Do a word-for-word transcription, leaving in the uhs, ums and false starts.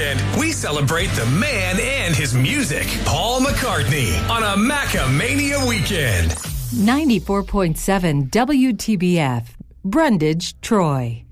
weekend, we celebrate the man and his music. Paul McCartney on a Macamania weekend. ninety-four point seven W T B F, Brundage, Troy.